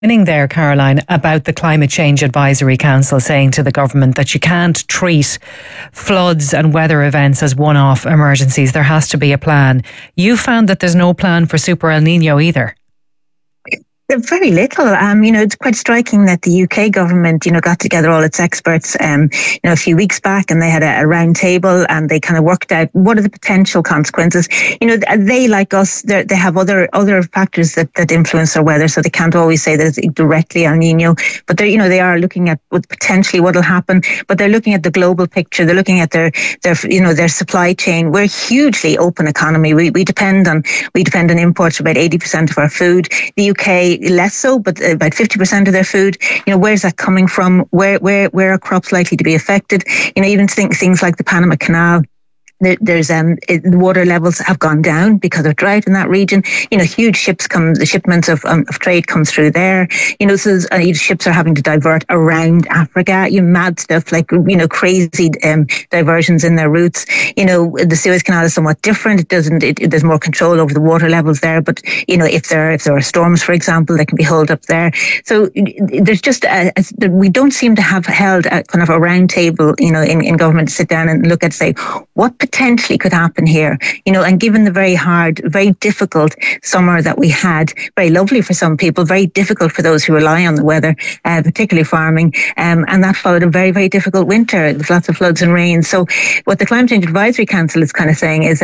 There, Caroline, about the Climate Change Advisory Council saying to the government that you can't treat floods and weather events as one-off emergencies. There has to be a plan. You found that there's no plan for Super El Niño either. Very little. It's quite striking that the UK government, got together all its experts, a few weeks back, and they had a round table and they kind of worked out what are the potential consequences. They, like us, they have other factors that influence our weather, so they can't always say that it's directly El Nino. But they are looking at what potentially what will happen. But they're looking at the global picture. They're looking at their supply chain. We're a hugely open economy. We depend on imports for about 80% of our food. The UK less so, but about 50% of their food. Where's that coming from? Where are crops likely to be affected? Even things like the Panama Canal. There's the water levels have gone down because of drought in that region. Huge the shipments of trade come through there. So ships are having to divert around Africa. Mad stuff like crazy diversions in their routes. The Suez Canal is somewhat different. There's more control over the water levels there. But if there are storms, for example, they can be held up there. So there's just we don't seem to have held a kind of a round table, in government to sit down and look at say what potentially could happen here, and given the very hard, very difficult summer that we had, very lovely for some people, very difficult for those who rely on the weather, particularly farming, and that followed a very, very difficult winter. There's lots of floods and rain. So what the Climate Change Advisory Council is kind of saying is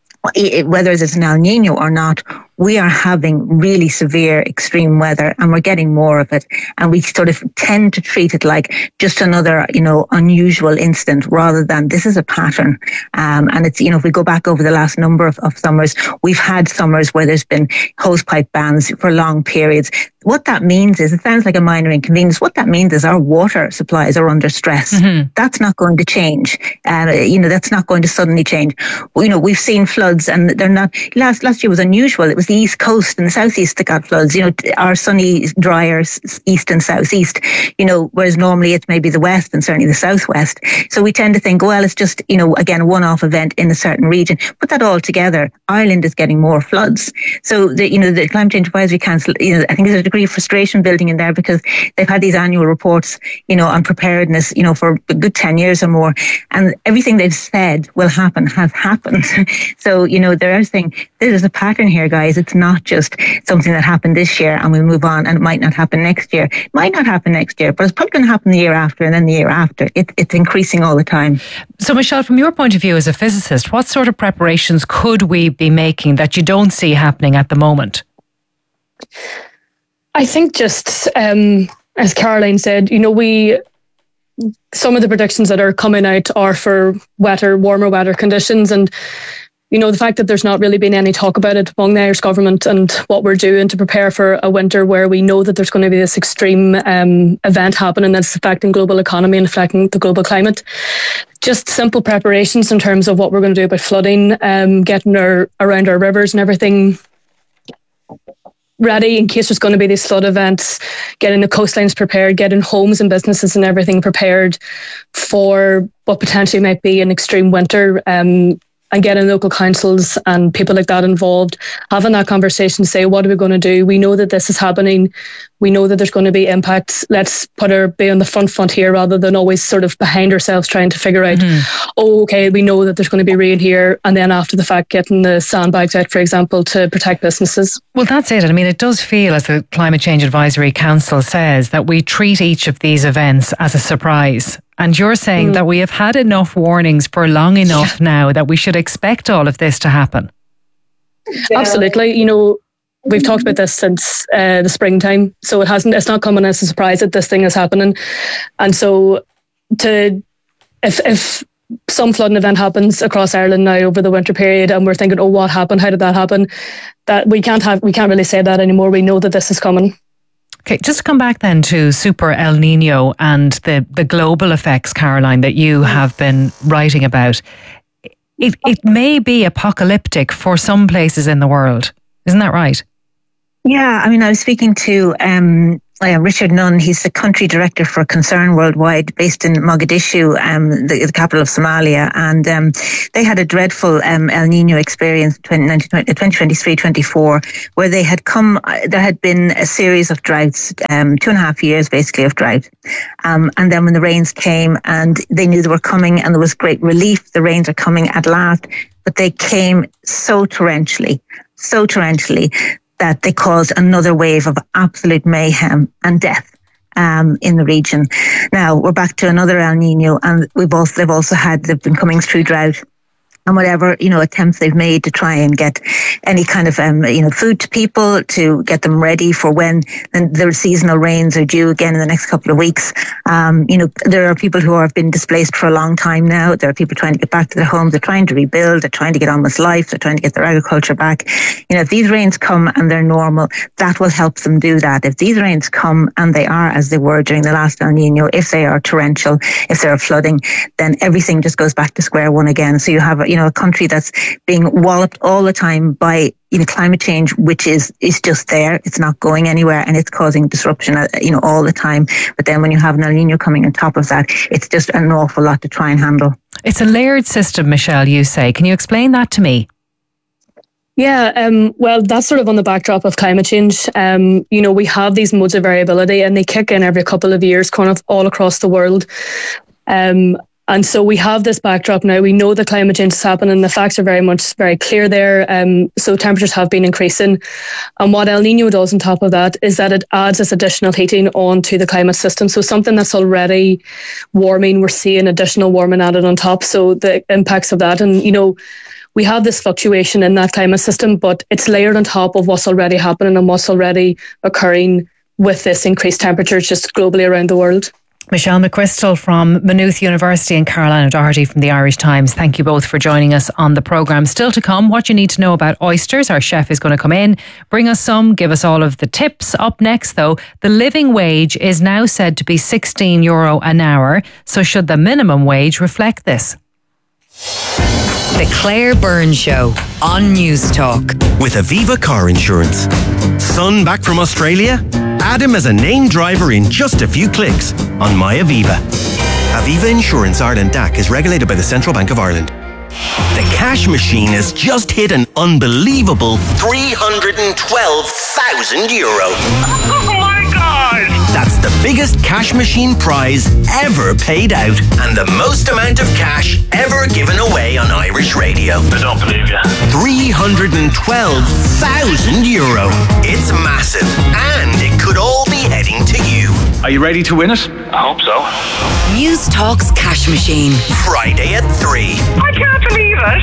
whether it's an El Nino or not, we are having really severe extreme weather and we're getting more of it. And we sort of tend to treat it like just another, unusual incident rather than this is a pattern. And it's, if we go back over the last number of summers, we've had summers where there's been hosepipe bans for long periods. What that means is, it sounds like a minor inconvenience. What that means is our water supplies are under stress. Mm-hmm. That's not going to change. That's not going to suddenly change. We've seen floods and they're not, last year was unusual. It was the East Coast and the Southeast that got floods, our sunny, drier East and Southeast, whereas normally it's maybe the West and certainly the Southwest. So we tend to think, well, it's just, again, a one-off event in a certain region. Put that all together, Ireland is getting more floods. So the Climate Change Advisory Council, I think there's a degree of frustration building in there because they've had these annual reports, on preparedness, for a good 10 years or more. And everything they've said will happen has happened. So, they're saying there's a pattern here, guys. It's not just something that happened this year and we move on and it might not happen next year. It might not happen next year, but it's probably going to happen the year after and then the year after. It's increasing all the time. So, Michelle, from your point of view as a physicist, what sort of preparations could we be making that you don't see happening at the moment? I think just, as Caroline said, some of the predictions that are coming out are for warmer weather conditions. And, the fact that there's not really been any talk about it among the Irish government and what we're doing to prepare for a winter where we know that there's going to be this extreme event happening that's affecting global economy and affecting the global climate. Just simple preparations in terms of what we're going to do about flooding, getting around our rivers and everything ready in case there's going to be these flood events, getting the coastlines prepared, getting homes and businesses and everything prepared for what potentially might be an extreme winter, and getting local councils and people like that involved, having that conversation to say, what are we going to do? We know that this is happening. We know that there's going to be impacts. Let's be on the front here rather than always sort of behind ourselves trying to figure out, okay, we know that there's going to be rain here. And then after the fact, getting the sandbags out, for example, to protect businesses. Well, that's it. I mean, it does feel, as the Climate Change Advisory Council says, that we treat each of these events as a surprise. And you're saying that we have had enough warnings for long enough now that we should expect all of this to happen. Absolutely. We've talked about this since the springtime, so it's not coming as a surprise that this thing is happening. And so if some flooding event happens across Ireland now over the winter period and we're thinking, what happened? How did that happen? That we can't really say that anymore. We know that this is coming. Okay, just to come back then to Super El Nino and the global effects, Caroline, that you have been writing about. It may be apocalyptic for some places in the world. Isn't that right? Yeah, I mean, I was speaking to Richard Nunn. He's the country director for Concern Worldwide, based in Mogadishu, the capital of Somalia. And they had a dreadful El Nino experience in 2023-24, where there had been a series of droughts, 2.5 years basically of drought. And then when the rains came, and they knew they were coming, and there was great relief, the rains are coming at last, but they came so torrentially, that they caused another wave of absolute mayhem and death in the region. Now we're back to another El Nino, and they've been coming through drought. And whatever, attempts they've made to try and get any kind of, food to people, to get them ready for when the seasonal rains are due again in the next couple of weeks. There are people who have been displaced for a long time now. There are people trying to get back to their homes. They're trying to rebuild. They're trying to get on with life. They're trying to get their agriculture back. If these rains come and they're normal, that will help them do that. If these rains come and they are as they were during the last El Nino, if they are torrential, if they are flooding, then everything just goes back to square one again. So you have a country that's being walloped all the time by climate change, which is just there. It's not going anywhere, and it's causing disruption all the time. But then when you have an El Nino coming on top of that, it's just an awful lot to try and handle. It's a layered system, Michelle, you say. Can you explain that to me? Yeah, well, that's sort of on the backdrop of climate change. We have these modes of variability, and they kick in every couple of years, kind of all across the world. And so we have this backdrop now. We know that climate change is happening. The facts are very clear there. So temperatures have been increasing. And what El Nino does on top of that is that it adds this additional heating onto the climate system. So something that's already warming, we're seeing additional warming added on top. So the impacts of that. And, we have this fluctuation in that climate system, but it's layered on top of what's already happening and what's already occurring with this increased temperatures just globally around the world. Michelle McChrystal from Maynooth University and Caroline O'Doherty from the Irish Times. Thank you both for joining us on the programme. Still to come, what you need to know about oysters. Our chef is going to come in, bring us some, give us all of the tips. Up next, though, the living wage is now said to be €16 an hour. So should the minimum wage reflect this? The Claire Byrne Show on News Talk. With Aviva Car Insurance. Son back from Australia? Add him as a named driver in just a few clicks on My Aviva. Aviva Insurance Ireland DAC is regulated by the Central Bank of Ireland. The cash machine has just hit an unbelievable €312,000. Oh my God! That's the biggest cash machine prize ever paid out and the most amount of cash ever given away on Irish radio. I don't believe you. €312,000. It's massive, and it could all be heading to you. Are you ready to win it? I hope so. News Talk's cash machine. Friday at 3. I can't believe it.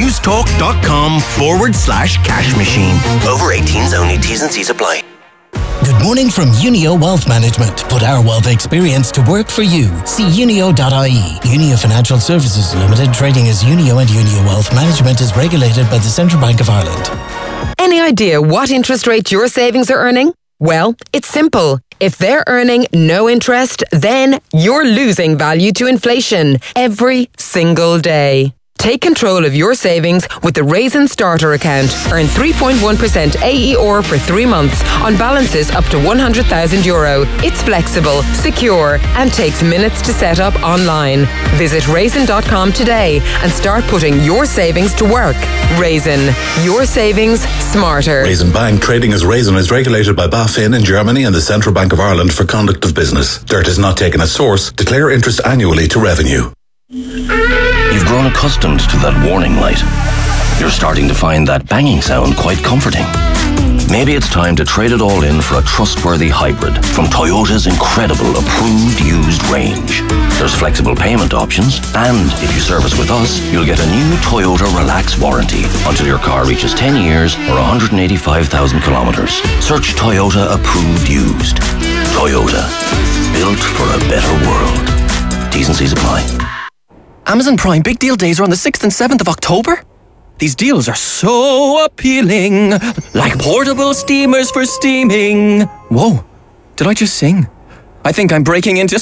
Newstalk.com/cash machine. Over 18s only. T's and C's apply. Good morning from Unio Wealth Management. Put our wealth experience to work for you. See unio.ie. Unio Financial Services Limited, trading as Unio, and Unio Wealth Management is regulated by the Central Bank of Ireland. Any idea what interest rate your savings are earning? Well, it's simple. If they're earning no interest, then you're losing value to inflation every single day. Take control of your savings with the Raisin Starter account. Earn 3.1% AER for 3 months on balances up to €100,000. It's flexible, secure, and takes minutes to set up online. Visit raisin.com today and start putting your savings to work. Raisin, your savings smarter. Raisin Bank, trading as Raisin, is regulated by BaFin in Germany and the Central Bank of Ireland for conduct of business. Dirt is not taken as source. Declare interest annually to revenue. You've grown accustomed to that warning light. You're starting to find that banging sound quite comforting. Maybe it's time to trade it all in for a trustworthy hybrid from Toyota's incredible approved used range. There's flexible payment options, and if you service with us, you'll get a new Toyota Relax warranty until your car reaches 10 years or 185,000 kilometers. Search Toyota approved used. Toyota, built for a better world. T's and C's apply. Amazon Prime Big Deal Days are on the 6th and 7th of October. These deals are so appealing, like portable steamers for steaming. Whoa, did I just sing? I think I'm breaking into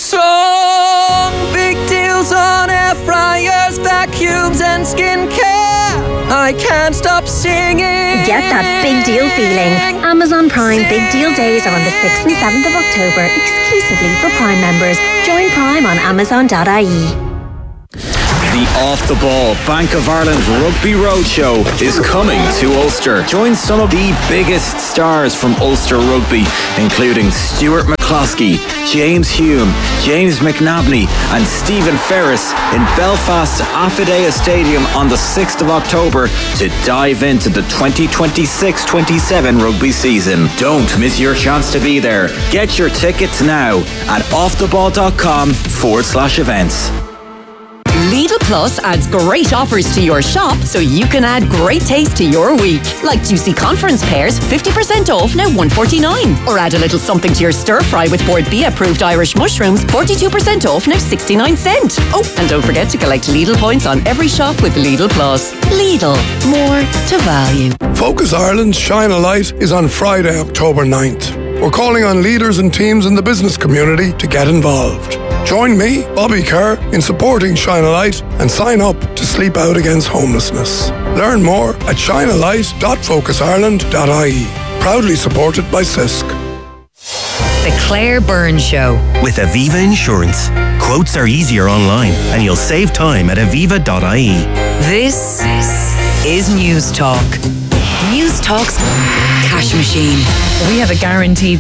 song. Big deals on air fryers, vacuums, and skincare. I can't stop singing. Get that big deal feeling. Amazon Prime Big Deal Days are on the 6th and 7th of October, exclusively for Prime members. Join Prime on Amazon.ie. The Off the Ball Bank of Ireland Rugby Roadshow is coming to Ulster. Join some of the biggest stars from Ulster Rugby, including Stuart McCloskey, James Hume, James McNabney and Stephen Ferris in Belfast's Affidea Stadium on the 6th of October to dive into the 2026-27 rugby season. Don't miss your chance to be there. Get your tickets now at offtheball.com/events. Lidl Plus adds great offers to your shop so you can add great taste to your week. Like juicy conference pears, 50% off, now $1.49. Or add a little something to your stir fry with Bord B approved Irish mushrooms, 42% off, now 69 cents. Oh, and don't forget to collect Lidl points on every shop with Lidl Plus. Lidl, more to value. Focus Ireland's Shine a Light is on Friday, October 9th. We're calling on leaders and teams in the business community to get involved. Join me, Bobby Kerr, in supporting Shine a Light and sign up to Sleep Out Against Homelessness. Learn more at shinealight.focusIreland.ie. Proudly supported by CISC. The Claire Byrne Show. With Aviva Insurance. Quotes are easier online and you'll save time at aviva.ie. This is News Talk. News Talk's cash machine. We have a guaranteed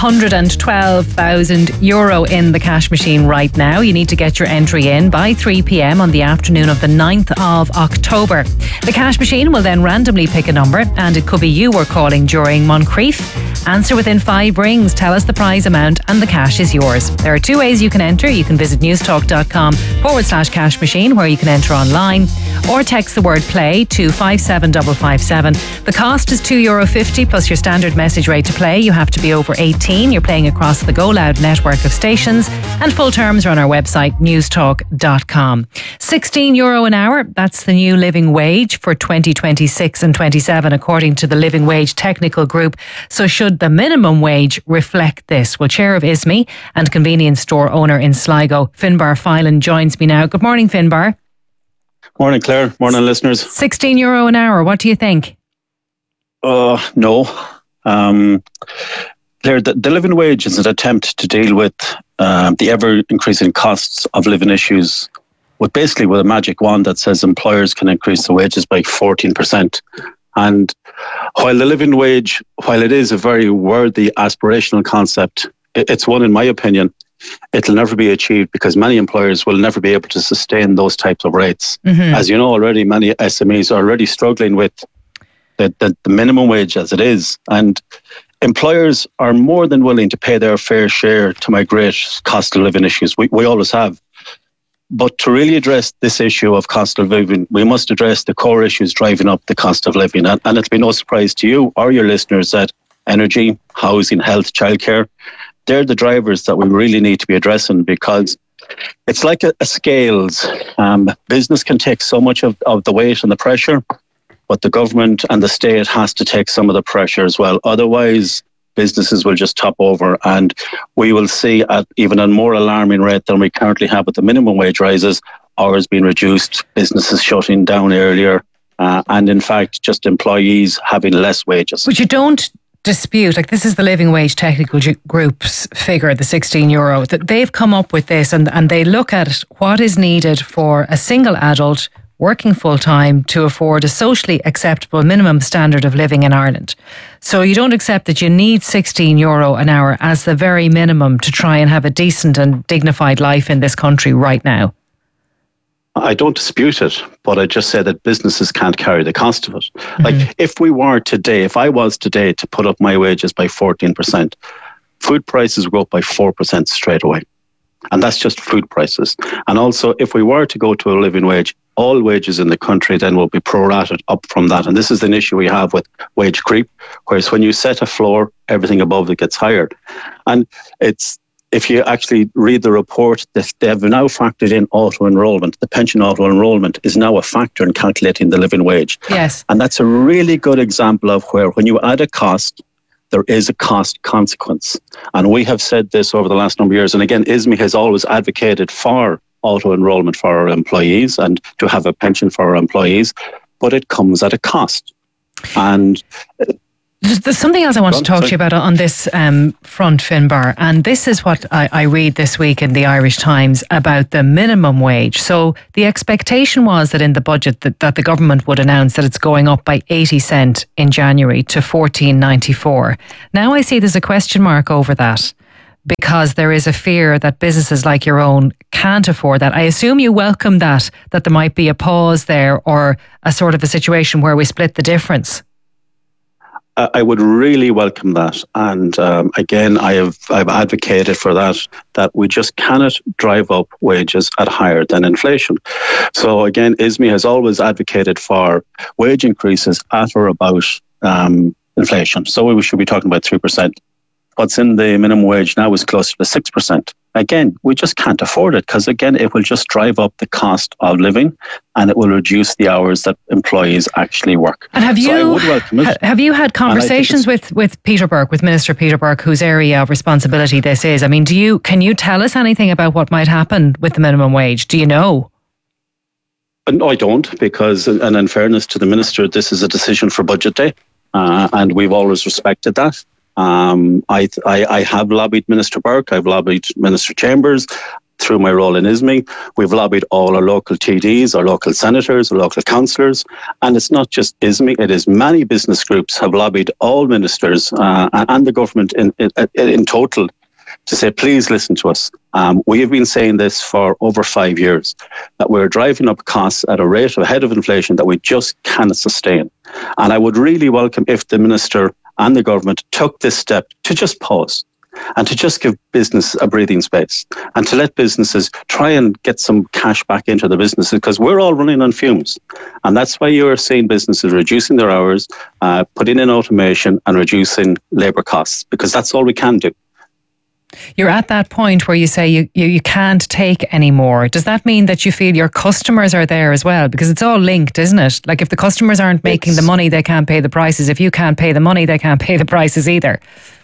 €312,000 in the cash machine right now. You need to get your entry in by 3 p.m. on the afternoon of the 9th of October. The cash machine will then randomly pick a number, and it could be you we're calling during Moncrief. Answer within 5 rings, tell us the prize amount, and the cash is yours. There are 2 ways you can enter. You can visit newstalk.com/cash machine, where you can enter online, or text the word play to 57557. The cost is €2.50 plus your standard message rate to play. You have to be over 18. You're playing across the Go Loud network of stations, and full terms are on our website newstalk.com. €16 an hour, that's the new living wage for 2026 and 27 according to the Living Wage Technical Group. So should the minimum wage reflect this? Well, Chair of ISME and convenience store owner in Sligo, Finbar Filan, joins me now. Good morning, Finbar. Morning, Claire. Morning, listeners. €16 an hour, what do you think? No. Claire, the living wage is an attempt to deal with the ever-increasing costs of living issues with a magic wand that says employers can increase the wages by 14%. And while the living wage, while it is a very worthy aspirational concept, it's one, in my opinion, it'll never be achieved because many employers will never be able to sustain those types of rates. Mm-hmm. As you know already, many SMEs are already struggling with the minimum wage as it is. And employers are more than willing to pay their fair share to migrate cost of living issues. We always have. But to really address this issue of cost of living, we must address the core issues driving up the cost of living. And it'll be no surprise to you or your listeners that energy, housing, health, childcare, they're the drivers that we really need to be addressing, because it's like a scales. Business can take so much of the weight and the pressure, but the government and the state has to take some of the pressure as well. Otherwise, businesses will just top over, and we will see at even a more alarming rate than we currently have with the minimum wage rises, hours being reduced, businesses shutting down earlier, and in fact, just employees having less wages. But you don't dispute, like, this is the Living Wage Technical Group's figure, the €16, that they've come up with this, and they look at what is needed for a single adult working full-time to afford a socially acceptable minimum standard of living in Ireland. So you don't accept that you need €16 an hour as the very minimum to try and have a decent and dignified life in this country right now? I don't dispute it, but I just say that businesses can't carry the cost of it. Mm-hmm. Like, if I was today to put up my wages by 14%, food prices would go up by 4% straight away. And that's just food prices. And also, if we were to go to a living wage, all wages in the country then will be prorated up from that. And this is an issue we have with wage creep, whereas when you set a floor, everything above it gets higher. And if you actually read the report, they have now factored in auto-enrollment. The pension auto-enrollment is now a factor in calculating the living wage. Yes. And that's a really good example of where, when you add a cost, there is a cost consequence. And we have said this over the last number of years. And again, ISME has always advocated for auto-enrollment for our employees and to have a pension for our employees. but it comes at a cost. And there's something else I want to talk to you about on this front, Finbar, and this is what I read this week in the Irish Times about the minimum wage. So the expectation was that in the budget that the government would announce that it's going up by 80 cent in January to $14.94. Now I see there's a question mark over that, because there is a fear that businesses like your own can't afford that. I assume you welcome that there might be a pause there, or a sort of a situation where we split the difference. I would really welcome that. And again, I've advocated for that we just cannot drive up wages at higher than inflation. So again, ISME has always advocated for wage increases at or about inflation. So we should be talking about 3%. What's in the minimum wage now is closer to 6%. Again, we just can't afford it, because again, it will just drive up the cost of living, and it will reduce the hours that employees actually work. And have you had conversations with Peter Burke, with Minister Peter Burke, whose area of responsibility this is? I mean, can you tell us anything about what might happen with the minimum wage? Do you know? No, I don't, because, and in fairness to the Minister, this is a decision for Budget Day, and we've always respected that. I have lobbied Minister Burke, I've lobbied Minister Chambers through my role in ISME. We've lobbied all our local TDs, our local senators, our local councillors, and it's not just ISME, it is many business groups have lobbied all ministers and the government in total to say, please listen to us. We have been saying this for over 5 years, that we're driving up costs at a rate ahead of inflation that we just cannot sustain. And I would really welcome if the Minister and the government took this step to just pause and to just give business a breathing space, and to let businesses try and get some cash back into the businesses, because we're all running on fumes. And that's why you're seeing businesses reducing their hours, putting in automation and reducing labour costs, because that's all we can do. You're at that point where you say you can't take any more. Does that mean that you feel your customers are there as well? Because it's all linked, isn't it? Like, if the customers aren't making the money, they can't pay the prices. If you can't pay the money, they can't pay the prices either.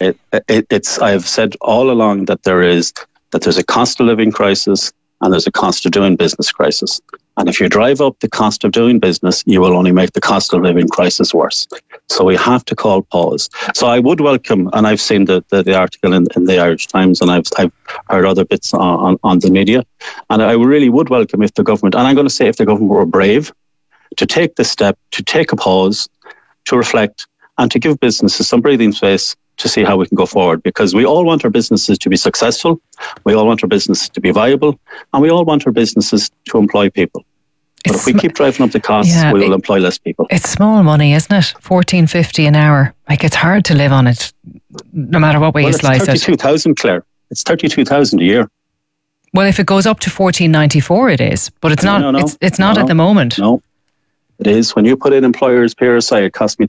I've said all along that there's a cost of living crisis and there's a cost of doing business crisis. And if you drive up the cost of doing business, you will only make the cost of living crisis worse. So we have to call pause. So I would welcome, and I've seen the article in the Irish Times, and I've heard other bits on the media, and I really would welcome if the government, and I'm going to say if the government were brave, to take this step, to take a pause, to reflect, and to give businesses some breathing space to see how we can go forward, because we all want our businesses to be successful, we all want our businesses to be viable, and we all want our businesses to employ people. But if we keep driving up the costs, we will employ less people. It's small money, isn't it? $14.50 an hour. Like, it's hard to live on it, no matter what way you slice it. It's 32,000, Claire. It's 32,000 a year. Well, if it goes up to $14.94, it is, but it's not. It's not at the moment. No. It is. When you put in employers PRSI, it cost me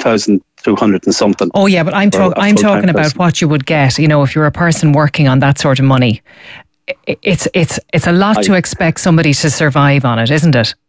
32,200 and something. Oh yeah, but I'm talking about what you would get. You know, if you're a person working on that sort of money, it's a lot to expect somebody to survive on it, isn't it?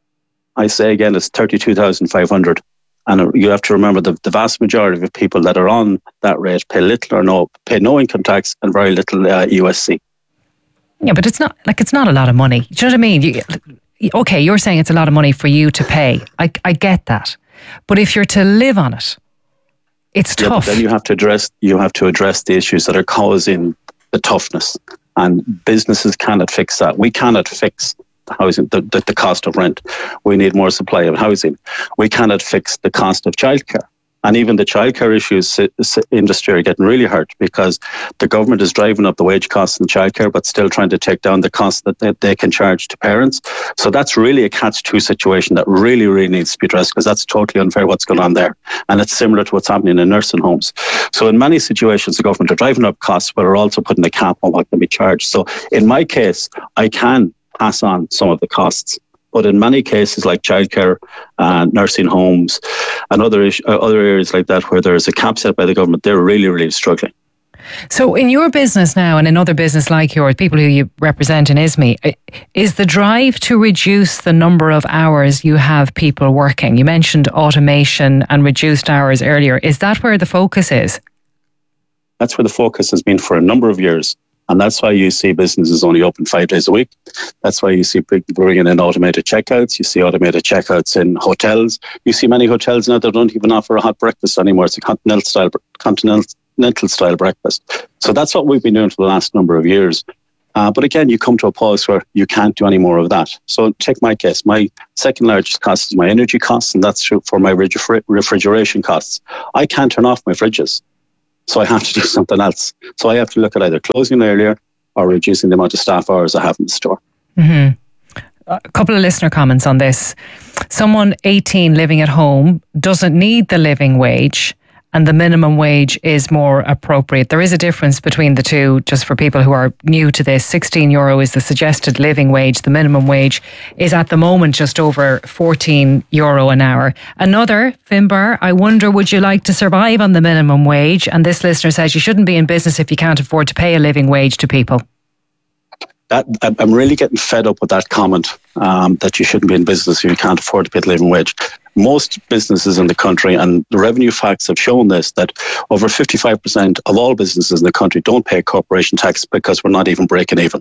I say again, it's 32,500, and you have to remember the vast majority of people that are on that rate pay little or pay no income tax and very little USC. Yeah, but it's not a lot of money. Do you know what I mean? Okay, you're saying it's a lot of money for you to pay. I get that. But if you're to live on it, it's tough. But then you have to address the issues that are causing the toughness. And businesses cannot fix that. We cannot fix the housing, the cost of rent. We need more supply of housing. We cannot fix the cost of childcare. And even the childcare issues industry are getting really hurt, because the government is driving up the wage costs in childcare, but still trying to take down the costs that they can charge to parents. So that's really a catch-2 situation that really, really needs to be addressed, because that's totally unfair what's going on there. And it's similar to what's happening in nursing homes. So in many situations, the government are driving up costs, but are also putting a cap on what can be charged. So in my case, I can pass on some of the costs. But in many cases, like childcare, nursing homes, and other areas like that, where there is a cap set by the government, they're really, really struggling. So in your business now, and in other business like yours, people who you represent in ISME, is the drive to reduce the number of hours you have people working? You mentioned automation and reduced hours earlier. Is that where the focus is? That's where the focus has been for a number of years. And that's why you see businesses only open 5 days a week. That's why you see people bringing in automated checkouts. You see automated checkouts in hotels. You see many hotels now that don't even offer a hot breakfast anymore. It's a continental style breakfast. So that's what we've been doing for the last number of years. But again, you come to a pause where you can't do any more of that. So take my case. My second largest cost is my energy costs, and that's true for my refrigeration costs. I can't turn off my fridges, so I have to do something else. So I have to look at either closing earlier or reducing the amount of staff hours I have in the store. Mm-hmm. A couple of listener comments on this. Someone 18 living at home doesn't need the living wage, and the minimum wage is more appropriate. There is a difference between the two, just for people who are new to this. €16 is the suggested living wage. The minimum wage is at the moment just over €14 an hour. Another, Finbar, I wonder, would you like to survive on the minimum wage? And this listener says you shouldn't be in business if you can't afford to pay a living wage to people. I'm really getting fed up with that comment, that you shouldn't be in business if you can't afford to pay the living wage. Most businesses in the country, and the revenue facts have shown this, that over 55% of all businesses in the country don't pay corporation tax because we're not even breaking even.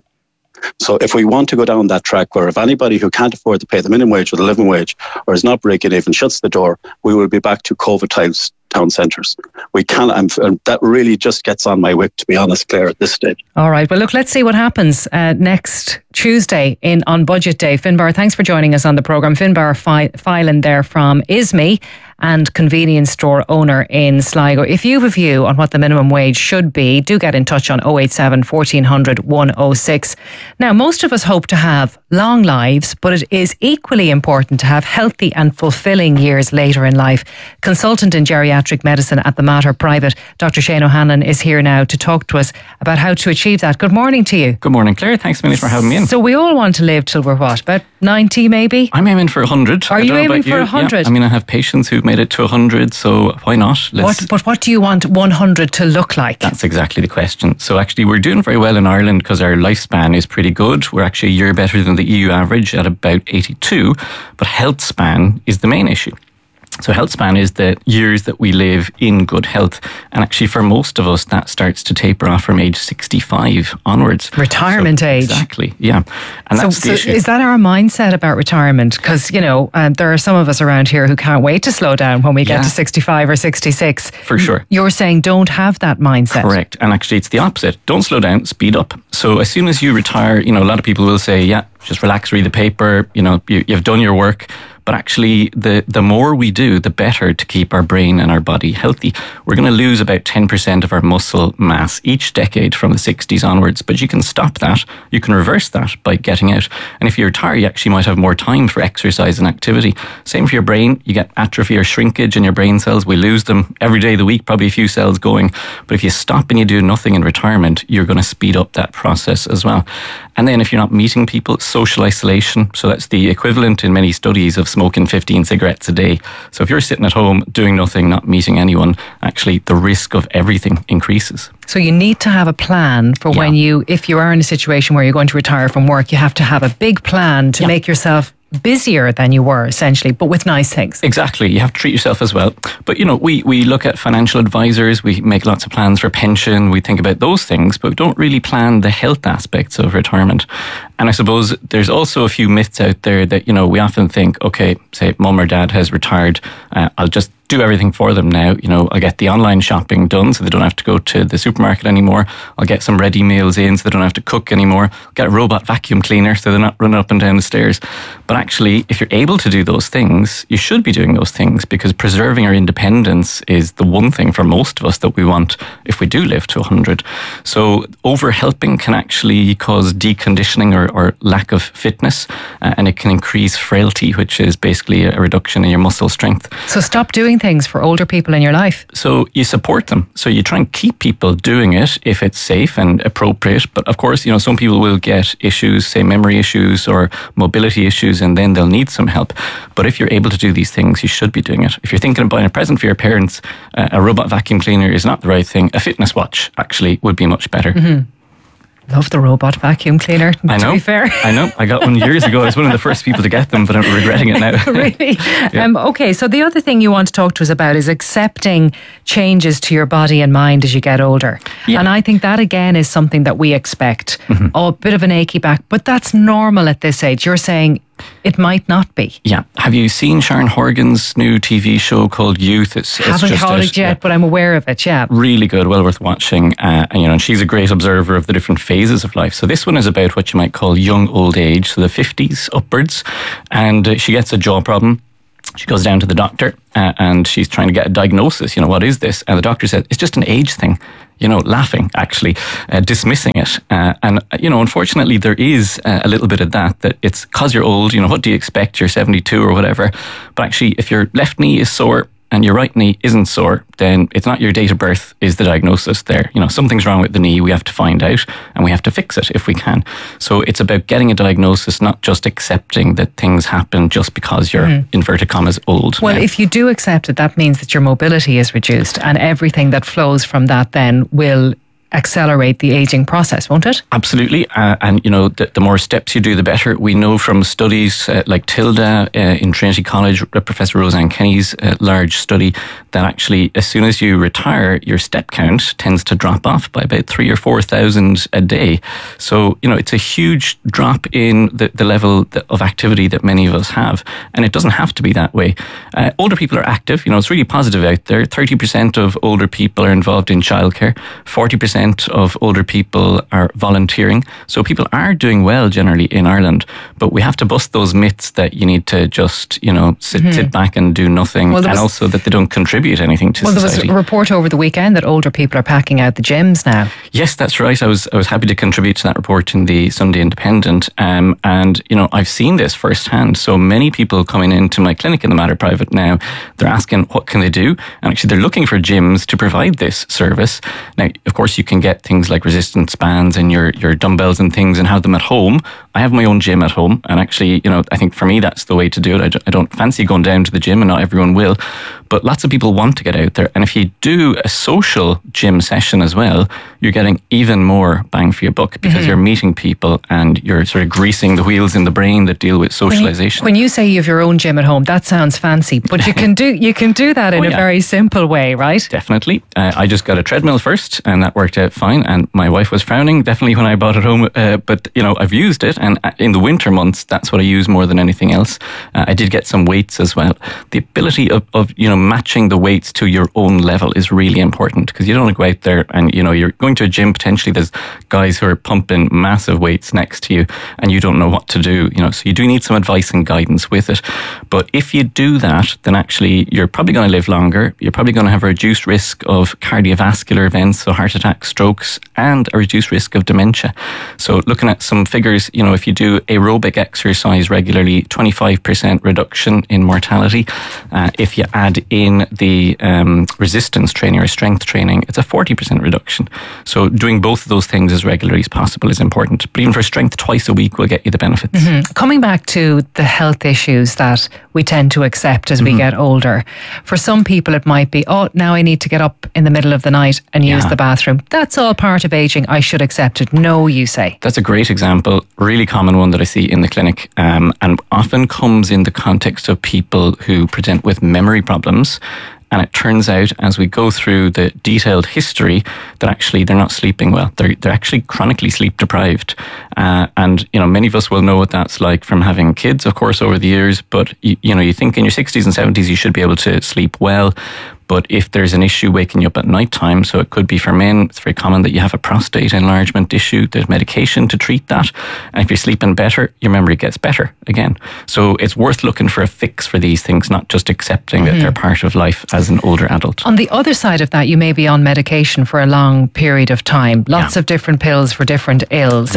So if we want to go down that track where if anybody who can't afford to pay the minimum wage or the living wage or is not breaking even shuts the door, we will be back to COVID town centres. We can't, and that really just gets on my wick, to be honest, Claire, at this stage. All right. Well, look, let's see what happens next Tuesday on Budget Day. Finbar, thanks for joining us on the programme. Finbar Filan there from ISME and convenience store owner in Sligo. If you have a view on what the minimum wage should be, do get in touch on 087 1400 106. Now, most of us hope to have long lives, but it is equally important to have healthy and fulfilling years later in life. Consultant in geriatric medicine at the Mater Private, Dr. Shane O'Hanlon, is here now to talk to us about how to achieve that. Good morning to you. Good morning, Claire. Thanks a million for having me in. So we all want to live till we're what, about 90 maybe? I'm aiming for 100. Are you aiming for 100? Yeah. I mean, I have patients who've made it to 100, so why not? But what do you want 100 to look like? That's exactly the question. So actually, we're doing very well in Ireland because our lifespan is pretty good. We're actually a year better than the EU average at about 82, but health span is the main issue. So health span is the years that we live in good health. And actually for most of us, that starts to taper off from age 65 onwards. Retirement age. Exactly, yeah. And that's the issue. Is that our mindset about retirement? Because, you know, there are some of us around here who can't wait to slow down when we get to 65 or 66. For sure. You're saying don't have that mindset. Correct. And actually it's the opposite. Don't slow down, speed up. So as soon as you retire, you know, a lot of people will say, yeah, just relax, read the paper, you know, you've done your work. But actually, the more we do, the better to keep our brain and our body healthy. We're going to lose about 10% of our muscle mass each decade from the 60s onwards. But you can stop that. You can reverse that by getting out. And if you retire, you actually might have more time for exercise and activity. Same for your brain. You get atrophy or shrinkage in your brain cells. We lose them every day of the week, probably a few cells going. But if you stop and you do nothing in retirement, you're going to speed up that process as well. And then if you're not meeting people, social isolation. So that's the equivalent in many studies of smoking 15 cigarettes a day. So if you're sitting at home doing nothing, not meeting anyone, actually the risk of everything increases. So you need to have a plan for when if you are in a situation where you're going to retire from work, you have to have a big plan to make yourself busier than you were, essentially, but with nice things. Exactly. You have to treat yourself as well. But, you know, we look at financial advisors, we make lots of plans for pension, we think about those things, but we don't really plan the health aspects of retirement. And I suppose there's also a few myths out there that, you know, we often think, okay, say mum or dad has retired, I'll just do everything for them now. You know, I'll get the online shopping done so they don't have to go to the supermarket anymore. I'll get some ready meals in so they don't have to cook anymore. I'll get a robot vacuum cleaner so they're not running up and down the stairs. But actually, if you're able to do those things, you should be doing those things, because preserving our independence is the one thing for most of us that we want if we do live to 100. So over-helping can actually cause deconditioning or lack of fitness, and it can increase frailty, which is basically a reduction in your muscle strength. So stop doing things for older people in your life. So you support them. So you try and keep people doing it if it's safe and appropriate. But of course, you know, some people will get issues, say memory issues or mobility issues, and then they'll need some help. But if you're able to do these things, you should be doing it. If you're thinking of buying a present for your parents, a robot vacuum cleaner is not the right thing. A fitness watch actually would be much better. Mm-hmm. Love the robot vacuum cleaner, I know. to be fair. I know. I got one years ago. I was one of the first people to get them, but I'm regretting it now. Really? Yeah. Okay, so the other thing you want to talk to us about is accepting changes to your body and mind as you get older. Yeah. And I think that, again, is something that we expect. Oh, a bit of an achy back, but that's normal at this age. You're saying it might not be. Yeah. Have you seen Sharon Horgan's new TV show called Youth? Haven't called it yet, but I'm aware of it, yeah. Really good, well worth watching. And she's a great observer of the different phases of life. So this one is about what you might call young old age, so the 50s upwards. And she gets a jaw problem. She goes down to the doctor and she's trying to get a diagnosis. What is this? And the doctor said, it's just an age thing. Laughing, actually, dismissing it. Unfortunately, there is a little bit of that it's because you're old, what do you expect? You're 72 or whatever. But actually, if your left knee is sore and your right knee isn't sore, then it's not your date of birth is the diagnosis there. Something's wrong with the knee, we have to find out and we have to fix it if we can. So it's about getting a diagnosis, not just accepting that things happen just because you're, inverted commas, old. Well, if you do accept it, that means that your mobility is reduced and everything that flows from that then will accelerate the aging process, won't it? Absolutely. The more steps you do, the better. We know from studies like TILDA in Trinity College, Professor Roseanne Kenny's large study, that actually as soon as you retire, your step count tends to drop off by about 3,000 or 4,000 a day. So, it's a huge drop in the level of activity that many of us have. And it doesn't have to be that way. Older people are active. It's really positive out there. 30% of older people are involved in childcare. 40% of older people are volunteering. So people are doing well generally in Ireland, but we have to bust those myths that you need to just, sit back and do nothing, and also that they don't contribute anything to society. There was a report over the weekend that older people are packing out the gyms now. Yes, that's right. I was happy to contribute to that report in the Sunday Independent. And, I've seen this firsthand. So many people coming into my clinic in the Mater Private now, they're asking what can they do? And actually they're looking for gyms to provide this service. Now, of course, you can get things like resistance bands and your dumbbells and things and have them at home. I have my own gym at home, and actually, I think for me that's the way to do it. I don't fancy going down to the gym, and not everyone will, but lots of people want to get out there. And if you do a social gym session as well, you're getting even more bang for your buck because you're meeting people and you're sort of greasing the wheels in the brain that deal with socialization. When you say you have your own gym at home, that sounds fancy, but you can do that in a very simple way, right? Definitely. I just got a treadmill first, and that worked out fine. And my wife was frowning definitely when I bought it home, but I've used it. And in the winter months, that's what I use more than anything else. I did get some weights as well. The ability of matching the weights to your own level is really important, because you don't want to go out there and, you're going to a gym, potentially there's guys who are pumping massive weights next to you and you don't know what to do, so you do need some advice and guidance with it. But if you do that, then actually you're probably going to live longer. You're probably going to have a reduced risk of cardiovascular events, so heart attacks, strokes, and a reduced risk of dementia. So looking at some figures, if you do aerobic exercise regularly, 25% reduction in mortality. If you add in the resistance training or strength training, it's a 40% reduction. So doing both of those things as regularly as possible is important. But even for strength, twice a week will get you the benefits. Coming back to the health issues that we tend to accept as we get older, for some people it might be, now I need to get up in the middle of the night and use the bathroom. That's all part of aging. I should accept it. No, you say. That's a great example. Really common one that I see in the clinic, and often comes in the context of people who present with memory problems. And it turns out, as we go through the detailed history, that actually they're not sleeping well. They're actually chronically sleep deprived. And many of us will know what that's like from having kids, of course, over the years. But you think in your 60s and 70s you should be able to sleep well. But if there's an issue waking you up at night time, so it could be for men, it's very common that you have a prostate enlargement issue. There's medication to treat that. And if you're sleeping better, your memory gets better again. So it's worth looking for a fix for these things, not just accepting that they're part of life as an older adult. On the other side of that, you may be on medication for a long period of time. Lots of different pills for different ills. And you want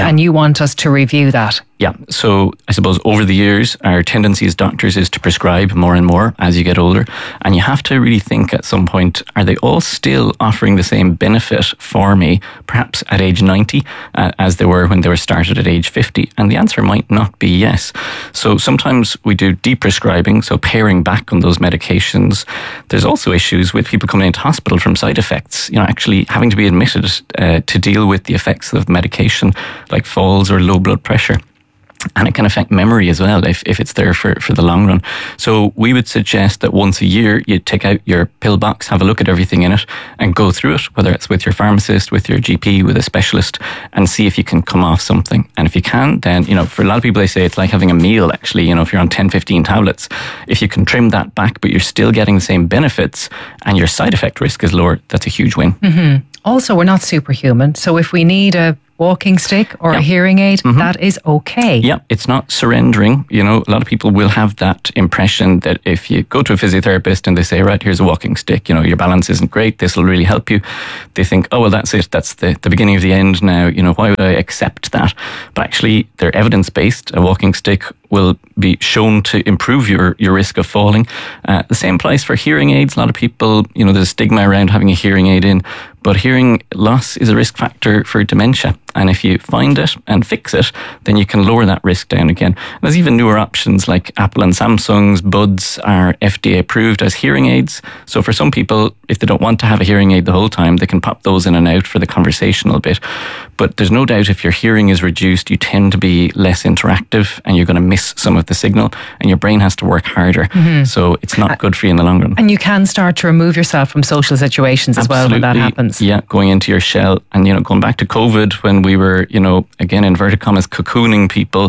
want us to review that? Yeah, so I suppose over the years, our tendency as doctors is to prescribe more and more as you get older. And you have to really think at some point, are they all still offering the same benefit for me, perhaps at age 90, as they were when they were started at age 50? And the answer might not be yes. So sometimes we do deprescribing, so paring back on those medications. There's also issues with people coming into hospital from side effects, actually having to be admitted to deal with the effects of medication, like falls or low blood pressure. And it can affect memory as well if it's there for the long run. So we would suggest that once a year you take out your pill box, have a look at everything in it and go through it, whether it's with your pharmacist, with your GP, with a specialist, and see if you can come off something. And if you can, then, for a lot of people, they say it's like having a meal actually, if you're on 10, 15 tablets, if you can trim that back, but you're still getting the same benefits and your side effect risk is lower, that's a huge win. Mm-hmm. Also, we're not superhuman. So if we need a walking stick or a hearing aid, that is okay. Yeah, it's not surrendering. A lot of people will have that impression that if you go to a physiotherapist and they say, right, here's a walking stick, your balance isn't great, this will really help you. They think, oh, well, that's it. That's the beginning of the end now. Why would I accept that? But actually, they're evidence-based. A walking stick will be shown to improve your risk of falling. The same applies for hearing aids. A lot of people, there's a stigma around having a hearing aid in, but hearing loss is a risk factor for dementia. And if you find it and fix it, then you can lower that risk down again. There's even newer options like Apple and Samsung's Buds are FDA approved as hearing aids. So for some people, if they don't want to have a hearing aid the whole time, they can pop those in and out for the conversational bit. But there's no doubt if your hearing is reduced, you tend to be less interactive and you're going to miss some of the signal and your brain has to work harder. So it's not good for you in the long run. And you can start to remove yourself from social situations as well when that happens. Yeah, going into your shell. And, going back to COVID when we were, again, inverted commas, cocooning people,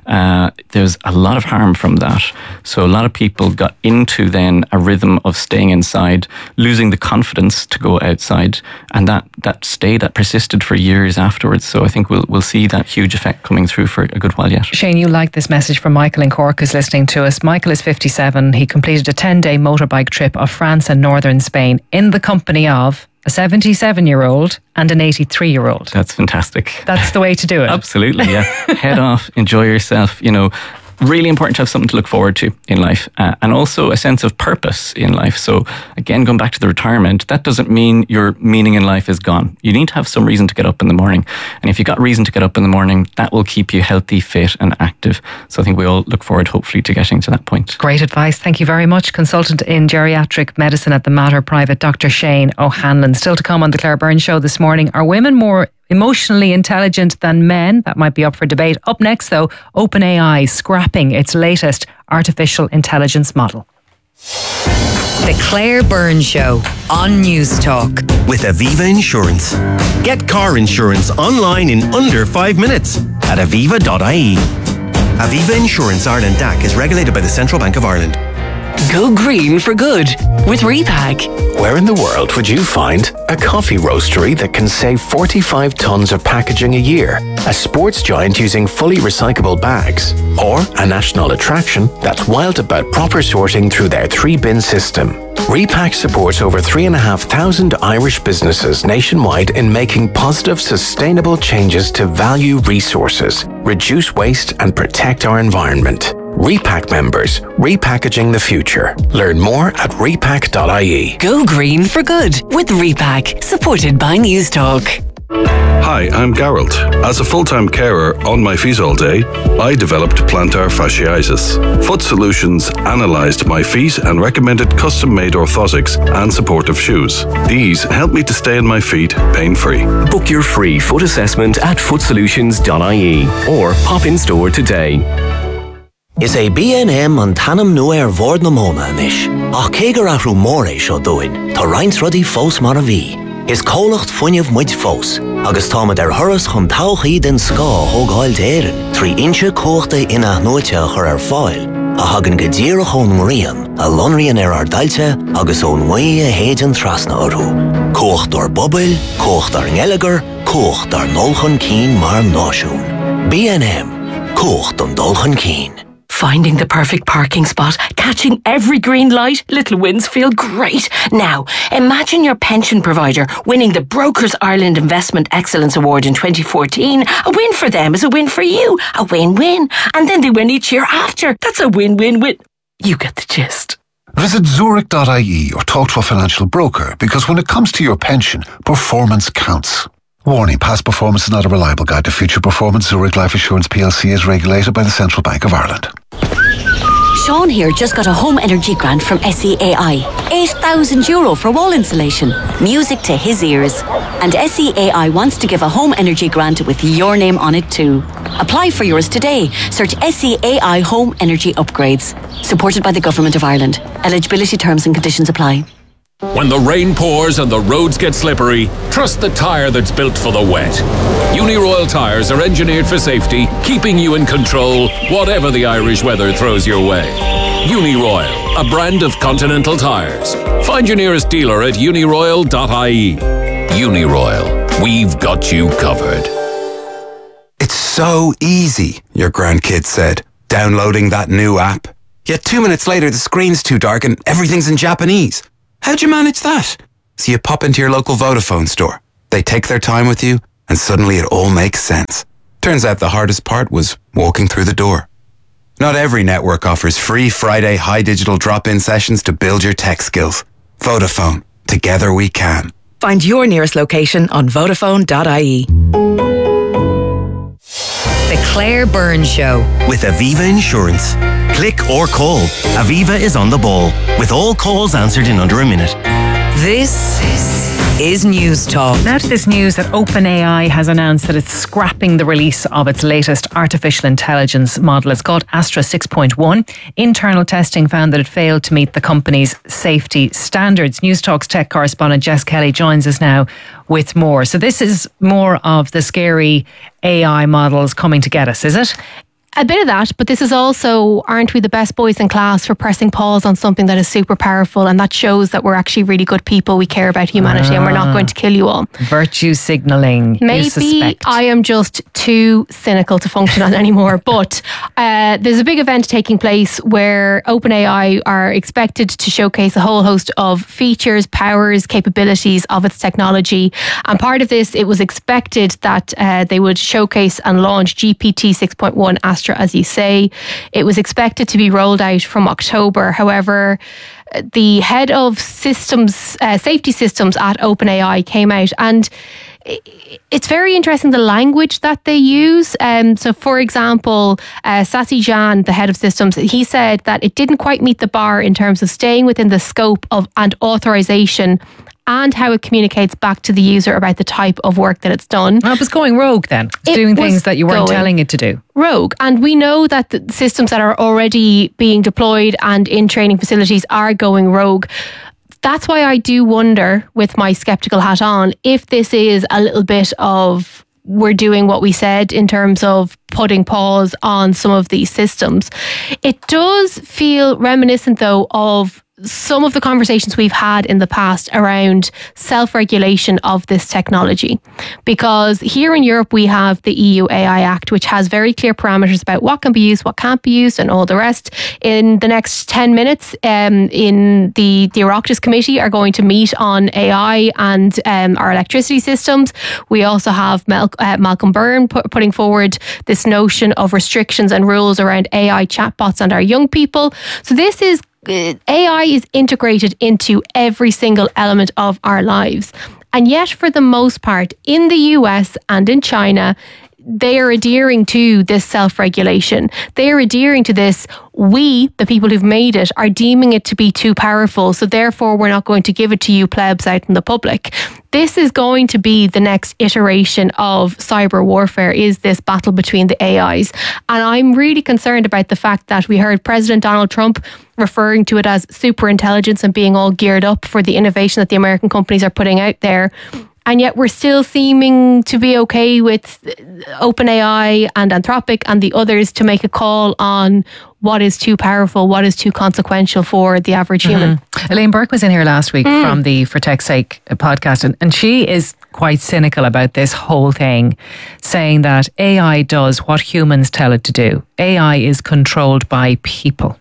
there's a lot of harm from that. So a lot of people got into then a rhythm of staying inside, losing the confidence to go outside. And that persisted for years afterwards. So I think we'll see that huge effect coming through for a good while yet. Shane, you like this message from Michael in Cork who's listening to us. Michael is 57. He completed a 10-day motorbike trip of France and northern Spain in the company of a 77-year-old and an 83-year-old. That's fantastic. That's the way to do it. Absolutely, yeah. Head off, enjoy yourself, really important to have something to look forward to in life and also a sense of purpose in life. So again, going back to the retirement, that doesn't mean your meaning in life is gone. You need to have some reason to get up in the morning. And if you've got reason to get up in the morning, that will keep you healthy, fit and active. So I think we all look forward, hopefully, to getting to that point. Great advice. Thank you very much. Consultant in geriatric medicine at the Mater Private, Dr. Shane O'Hanlon. Still to come on the Claire Byrne Show this morning. Are women more emotionally intelligent than men? That might be up for debate. Up next, though, OpenAI scrapping its latest artificial intelligence model. The Claire Byrne Show on News Talk. With Aviva Insurance. Get car insurance online in under 5 minutes at aviva.ie. Aviva Insurance Ireland DAC is regulated by the Central Bank of Ireland. Go green for good with Repack. Where in the world would you find a coffee roastery that can save 45 tonnes of packaging a year, a sports giant using fully recyclable bags, or a national attraction that's wild about proper sorting through their 3-bin system? Repack supports over 3,500 Irish businesses nationwide in making positive, sustainable changes to value resources, reduce waste and protect our environment. Repack members, repackaging the future. Learn more at repack.ie. Go green for good with Repack, supported by News Talk. Hi, I'm Gerald. As a full-time carer on my feet all day, I developed plantar fasciitis. Foot Solutions analysed my feet and recommended custom-made orthotics and supportive shoes. These help me to stay on my feet pain-free. Book your free foot assessment at footsolutions.ie or pop in store today. Is a B&M an tanam nua vord na mona anish. Ach kegar afru more seo doin, tá reins ruddy fós mar a bhí. Is cólacht funniamh muid fós, agus táma der thuras chun tauchaí den ská hógáil d'éireann, 3 inche cóchta ina nóite chur fáil, a hagan go díreach ón mrian, a lonrian dailte agus ón mui a héidean trasna orú. Cócht dar bobbel, cócht dar ngelegar, cócht dar nolchan cín mar náisiún. B&M, cócht an dulchan cín. Finding the perfect parking spot, catching every green light, little wins feel great. Now, imagine your pension provider winning the Brokers Ireland Investment Excellence Award in 2014. A win for them is a win for you. A win-win. And then they win each year after. That's a win-win-win. You get the gist. Visit Zurich.ie or talk to a financial broker, because when it comes to your pension, performance counts. Warning, past performance is not a reliable guide to future performance. Zurich Life Assurance plc is regulated by the Central Bank of Ireland. Sean here just got a home energy grant from SEAI. €8,000 for wall insulation. Music to his ears. And SEAI wants to give a home energy grant with your name on it too. Apply for yours today. Search SEAI Home Energy Upgrades. Supported by the Government of Ireland. Eligibility terms and conditions apply. When the rain pours and the roads get slippery, trust the tyre that's built for the wet. Uniroyal tyres are engineered for safety, keeping you in control, whatever the Irish weather throws your way. Uniroyal, a brand of Continental tyres. Find your nearest dealer at uniroyal.ie. Uniroyal, we've got you covered. It's so easy, your grandkid said, downloading that new app. Yet 2 minutes later, the screen's too dark and everything's in Japanese. How'd you manage that? So you pop into your local Vodafone store. They take their time with you, and suddenly it all makes sense. Turns out the hardest part was walking through the door. Not every network offers free Friday high digital drop-in sessions to build your tech skills. Vodafone. Together we can. Find your nearest location on Vodafone.ie. The Claire Byrne Show. With Aviva Insurance. Click or call. Aviva is on the ball, with all calls answered in under a minute. This is News Talk. Now to this news that OpenAI has announced that it's scrapping the release of its latest artificial intelligence model. It's called Astra 6.1. Internal testing found that it failed to meet the company's safety standards. News Talk's tech correspondent Jess Kelly joins us now with more. So this is more of the scary AI models coming to get us, is it? A bit of that, but this is also, aren't we the best boys in class for pressing pause on something that is super powerful, and that shows that we're actually really good people, we care about humanity and we're not going to kill you all. Virtue signalling. Maybe I am just too cynical to function on anymore, but there's a big event taking place where OpenAI are expected to showcase a whole host of features, powers, capabilities of its technology, and part of this, it was expected that they would showcase and launch GPT 6.1 Astra, as you say. It was expected to be rolled out from October. However, the head of systems, safety systems at OpenAI came out, and it's very interesting the language that they use. So, for example, Sasi Jan, the head of systems, he said that it didn't quite meet the bar in terms of staying within the scope of and authorization and how it communicates back to the user about the type of work that it's done. Well, it was going rogue then. It's doing things that you weren't telling it to do. Rogue. And we know that the systems that are already being deployed and in training facilities are going rogue. That's why I do wonder, with my skeptical hat on, if this is a little bit of we're doing what we said in terms of putting pause on some of these systems. It does feel reminiscent, though, of some of the conversations we've had in the past around self-regulation of this technology. Because here in Europe, we have the EU AI Act, which has very clear parameters about what can be used, what can't be used, and all the rest. In the next 10 minutes, in the Oireachtas Committee are going to meet on AI and our electricity systems. We also have Malcolm Byrne putting forward this notion of restrictions and rules around AI chatbots and our young people. So this is AI is integrated into every single element of our lives. And yet, for the most part, in the US and in China, they are adhering to this self-regulation. They are adhering to this. We, the people who've made it, are deeming it to be too powerful. So therefore, we're not going to give it to you plebs out in the public. This is going to be the next iteration of cyber warfare, is this battle between the AIs. And I'm really concerned about the fact that we heard President Donald Trump referring to it as super intelligence and being all geared up for the innovation that the American companies are putting out there. And yet we're still seeming to be okay with OpenAI and Anthropic and the others to make a call on what is too powerful, what is too consequential for the average human. Elaine Burke was in here last week from the For Tech's Sake podcast, and she is quite cynical about this whole thing, saying that AI does what humans tell it to do. AI is controlled by people.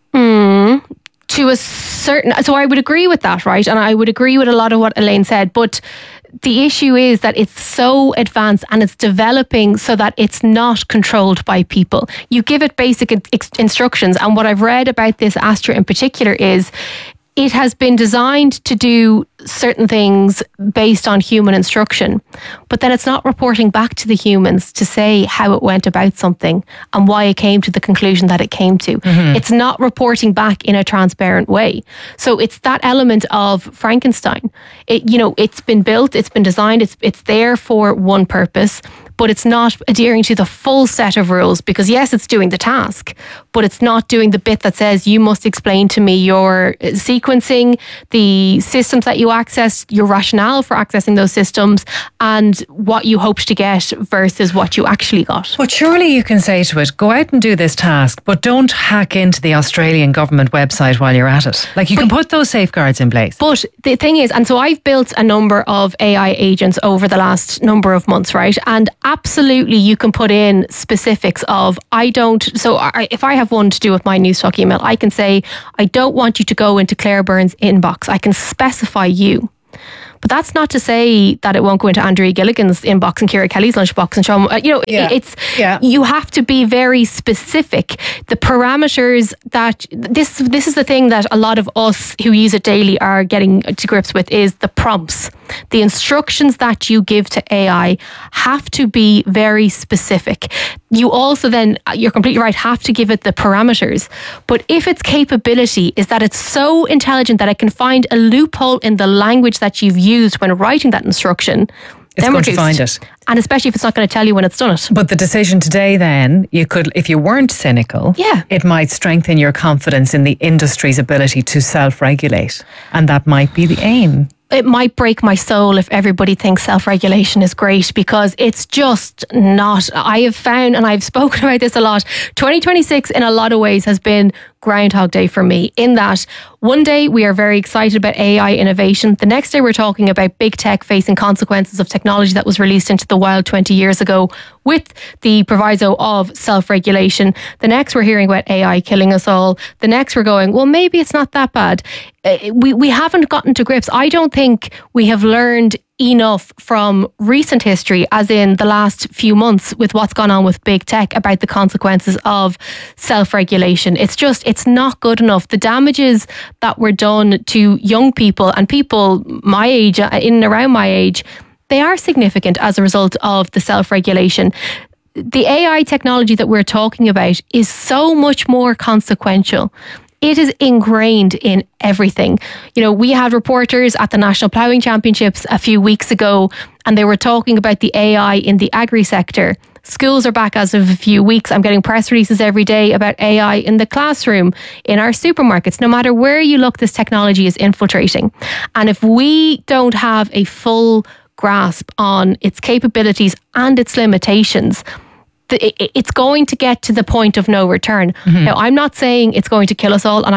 To a certain... So I would agree with that, right? And I would agree with a lot of what Elaine said, but the issue is that it's so advanced and it's developing so that it's not controlled by people. You give it basic instructions, and what I've read about this Astra in particular is it has been designed to do certain things based on human instruction, but then it's not reporting back to the humans to say how it went about something and why it came to the conclusion that it came to. It's not reporting back in a transparent way. So it's that element of Frankenstein. It's been built, it's been designed, it's there for one purpose, but it's not adhering to the full set of rules, because yes, it's doing the task, but it's not doing the bit that says you must explain to me your sequencing, the systems that you access, your rationale for accessing those systems, and what you hoped to get versus what you actually got. But surely you can say to it, go out and do this task, but don't hack into the Australian government website while you're at it. Like, you can put those safeguards in place. But the thing is, and so I've built a number of AI agents over the last number of months, right? And absolutely you can put in specifics of, if I have one to do with my Newstalk email, I can say, I don't want you to go into Claire Byrne's inbox. I can specify you. But that's not to say that it won't go into Andrea Gilligan's inbox and Ciara Kelly's lunchbox and show them. You have to be very specific. The parameters that this is the thing that a lot of us who use it daily are getting to grips with, is the prompts. The instructions that you give to AI have to be very specific. You also then, you're completely right, have to give it the parameters. But if its capability is that it's so intelligent that it can find a loophole in the language that you've used when writing that instruction, it's going to find it. And especially if it's not going to tell you when it's done it. But the decision today then, you could, if you weren't cynical, it might strengthen your confidence in the industry's ability to self-regulate. And that might be the aim. It might break my soul if everybody thinks self-regulation is great, because it's just not. I have found, and I've spoken about this a lot, 2026 in a lot of ways has been Groundhog Day for me, in that one day we are very excited about AI innovation. The next day we're talking about big tech facing consequences of technology that was released into the wild 20 years ago with the proviso of self-regulation. The next we're hearing about AI killing us all. The next we're going, well, maybe it's not that bad. We haven't gotten to grips. I don't think we have learned enough from recent history, as in the last few months with what's gone on with big tech, about the consequences of self-regulation. It's not good enough. The damages that were done to young people and people my age, in and around my age, they are significant as a result of the self-regulation. The AI technology that we're talking about is so much more consequential. It is ingrained in everything. We had reporters at the National Ploughing Championships a few weeks ago, and they were talking about the AI in the agri sector. Schools are back as of a few weeks. I'm getting press releases every day about AI in the classroom, in our supermarkets. No matter where you look, this technology is infiltrating. And if we don't have a full grasp on its capabilities and its limitations, it's going to get to the point of no return. Now, I'm not saying it's going to kill us all, and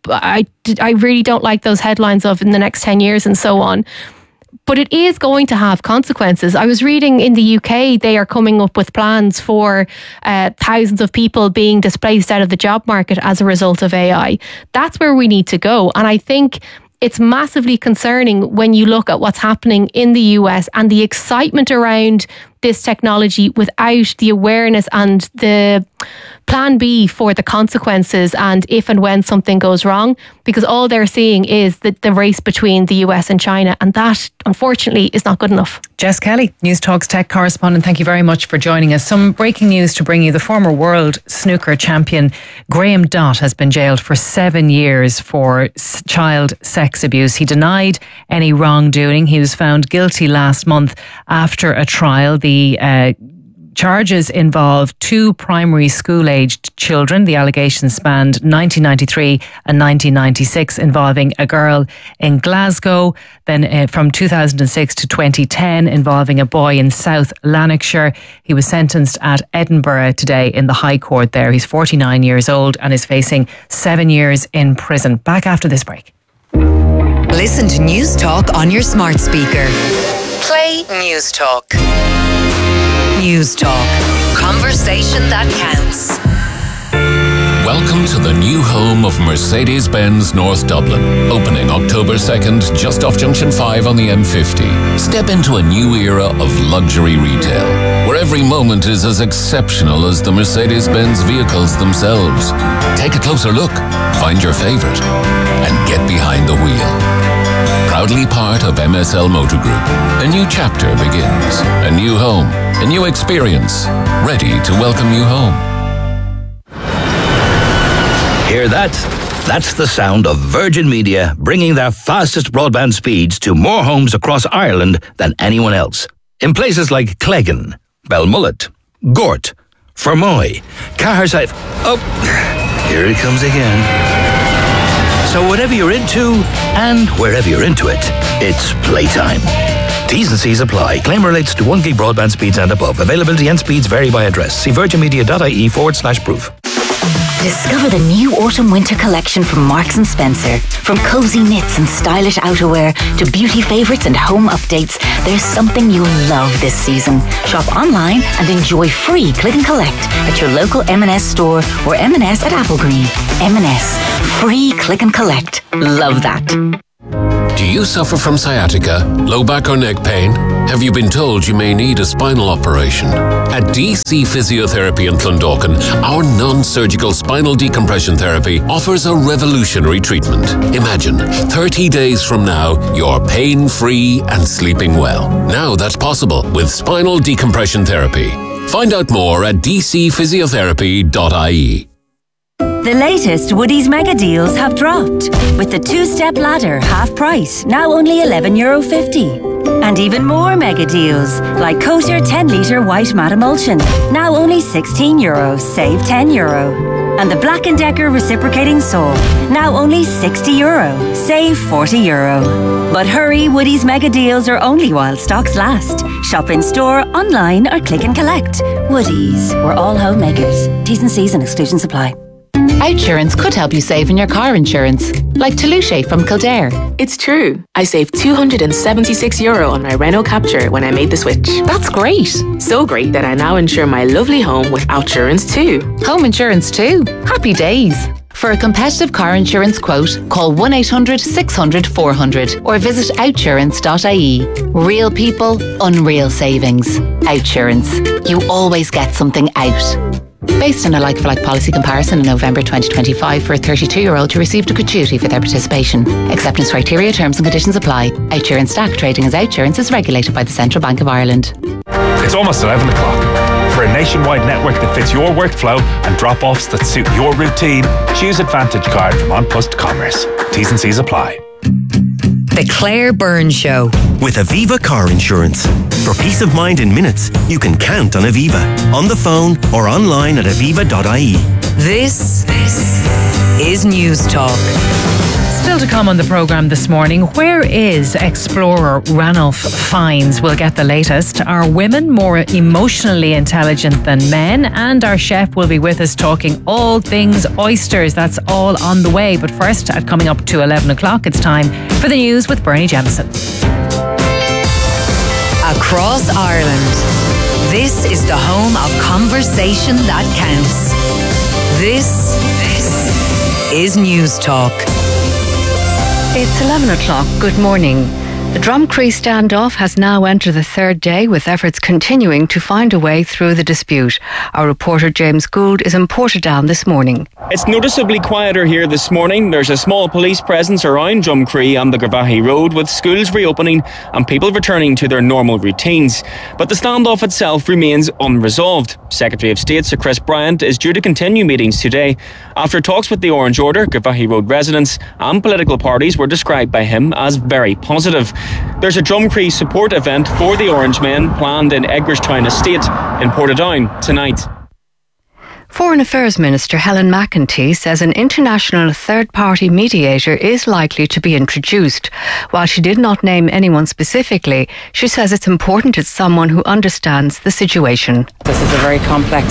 I really don't like those headlines of in the next 10 years and so on. But it is going to have consequences. I was reading in the UK, they are coming up with plans for thousands of people being displaced out of the job market as a result of AI. That's where we need to go. And I think it's massively concerning when you look at what's happening in the US and the excitement around this technology without the awareness and the plan B for the consequences and if and when something goes wrong, because all they're seeing is the race between the US and China, and that, unfortunately, is not good enough. Jess Kelly, Newstalk's tech correspondent, thank you very much for joining us. Some breaking news to bring you. The former world snooker champion Graham Dott has been jailed for 7 years for child sex abuse. He denied any wrongdoing. He was found guilty last month after a trial. The Charges involve 2 primary school-aged children. The allegations spanned 1993 and 1996, involving a girl in Glasgow. Then from 2006 to 2010, involving a boy in South Lanarkshire. He was sentenced at Edinburgh today in the High Court there. He's 49 years old and is facing 7 years in prison. Back after this break. Listen to News Talk on your smart speaker. Play News Talk. News Talk. Conversation that counts. Welcome to the new home of Mercedes-Benz North Dublin. Opening October 2nd, just off Junction 5 on the M50. Step into a new era of luxury retail, where every moment is as exceptional as the Mercedes-Benz vehicles themselves. Take a closer look, find your favourite, and get behind the wheel. Proudly part of MSL Motor Group. A new chapter begins. A new home. A new experience. Ready to welcome you home. Hear that? That's the sound of Virgin Media bringing their fastest broadband speeds to more homes across Ireland than anyone else. In places like Cleggan, Belmullet, Gort, Fermoy, Caherside... Oh, here it comes again. So whatever you're into, and wherever you're into it, it's playtime. T's and C's apply. Claim relates to 1 gig broadband speeds and above. Availability and speeds vary by address. See virginmedia.ie/proof. Discover the new autumn-winter collection from Marks & Spencer. From cozy knits and stylish outerwear to beauty favourites and home updates, there's something you'll love this season. Shop online and enjoy free click and collect at your local M&S store or M&S at Applegreen. M&S. Free click and collect. Love that. Do you suffer from sciatica, low back or neck pain? Have you been told you may need a spinal operation? At DC Physiotherapy in Clondalkin, our non-surgical spinal decompression therapy offers a revolutionary treatment. Imagine, 30 days from now, you're pain-free and sleeping well. Now that's possible with spinal decompression therapy. Find out more at dcphysiotherapy.ie. The latest Woodies mega deals have dropped, with the 2-step ladder half price, now only €11.50. And even more mega deals, like Kosher 10-litre white matte emulsion, now only €16, save €10. And the Black & Decker reciprocating saw, now only €60, save €40. But hurry, Woodies mega deals are only while stocks last. Shop in store, online or click and collect. Woodies, we're all homemakers. T's and C's and exclusions apply. Outsurance could help you save in your car insurance, like Toulouse from Kildare. It's true. I saved €276 on my Renault Capture when I made the switch. That's great. So great that I now insure my lovely home with Outsurance too. Home insurance too. Happy days. For a competitive car insurance quote, call 1-800-600-400 or visit outsurance.ie. Real people, unreal savings. Outsurance. You always get something out. Based on a like-for-like policy comparison in November 2025 for a 32-year-old who received a gratuity for their participation. Acceptance criteria, terms and conditions apply. Outsurance DAC trading as Outsurance is regulated by the Central Bank of Ireland. It's almost 11 o'clock. For a nationwide network that fits your workflow and drop-offs that suit your routine, choose Advantage Card from On Post Commerce. T's and C's apply. The Claire Byrne Show. With Aviva Car Insurance. For peace of mind in minutes, you can count on Aviva. On the phone or online at aviva.ie. This is News Talk. Still to come on the programme this morning, where is explorer Ranulph Fiennes? We'll get the latest. Are women more emotionally intelligent than men? And our chef will be with us talking all things oysters. That's all on the way. But first, at coming up to 11 o'clock, it's time for the news with Bernie Jemison. Across Ireland, this is the home of conversation that counts. This is News Talk. It's 11 o'clock. Good morning. The Drumcree standoff has now entered the third day, with efforts continuing to find a way through the dispute. Our reporter James Gould is in Portadown this morning. It's noticeably quieter here this morning. There's a small police presence around Drumcree on the Garvaghey Road, with schools reopening and people returning to their normal routines. But the standoff itself remains unresolved. Secretary of State Sir Chris Bryant is due to continue meetings today. After talks with the Orange Order, Garvaghey Road residents and political parties were described by him as very positive. There's a Drumcree support event for the Orange Men planned in Eggerstown Estate in Portadown tonight. Foreign Affairs Minister Helen McEntee says an international third-party mediator is likely to be introduced. While she did not name anyone specifically, she says it's important it's someone who understands the situation. This is a very complex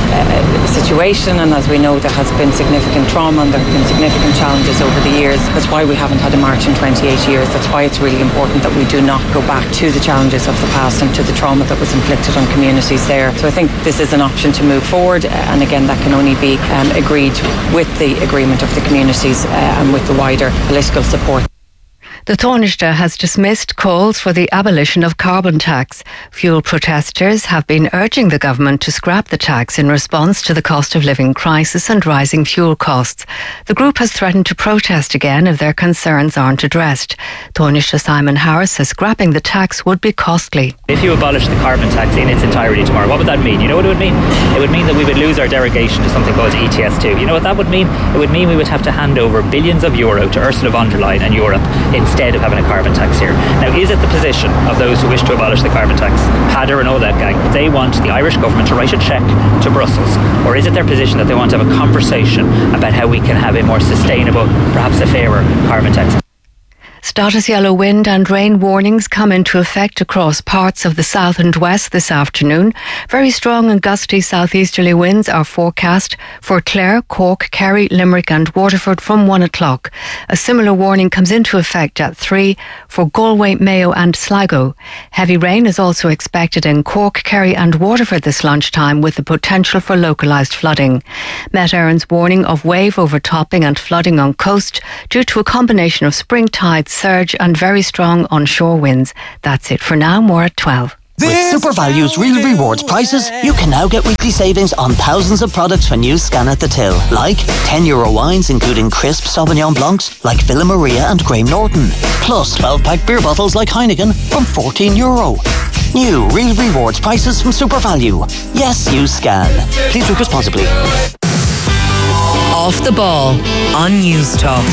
situation, and as we know, there has been significant trauma and there have been significant challenges over the years. That's why we haven't had a march in 28 years. That's why it's really important that we do not go back to the challenges of the past and to the trauma that was inflicted on communities there. So I think this is an option to move forward, and again, that can only be agreed with the agreement of the communities and with the wider political support. The Taoiseach has dismissed calls for the abolition of carbon tax. Fuel protesters have been urging the government to scrap the tax in response to the cost of living crisis and rising fuel costs. The group has threatened to protest again if their concerns aren't addressed. Taoiseach Simon Harris says scrapping the tax would be costly. If you abolish the carbon tax in its entirety tomorrow, what would that mean? You know what it would mean? It would mean that we would lose our derogation to something called ETS2. You know what that would mean? It would mean we would have to hand over billions of euro to Ursula von der Leyen and Europe instead of having a carbon tax here. Now, is it the position of those who wish to abolish the carbon tax, Padder and all that gang, that they want the Irish government to write a cheque to Brussels? Or is it their position that they want to have a conversation about how we can have a more sustainable, perhaps a fairer carbon tax? Status yellow wind and rain warnings come into effect across parts of the south and west this afternoon. Very strong and gusty southeasterly winds are forecast for Clare, Cork, Kerry, Limerick and Waterford from 1 o'clock. A similar warning comes into effect at 3 for Galway, Mayo and Sligo. Heavy rain is also expected in Cork, Kerry and Waterford this lunchtime, with the potential for localised flooding. Met Éireann's warning of wave overtopping and flooding on coast due to a combination of spring tides, surge and very strong onshore winds. That's it for now. More at 12. With SuperValue's Real Rewards prices, you can now get weekly savings on thousands of products when you scan at the till. Like €10 wines including crisp Sauvignon Blancs like Villa Maria and Graham Norton. Plus 12-pack beer bottles like Heineken from €14. New Real Rewards prices from SuperValue. Yes, you scan. Please drink responsibly. Off the Ball on News Talk.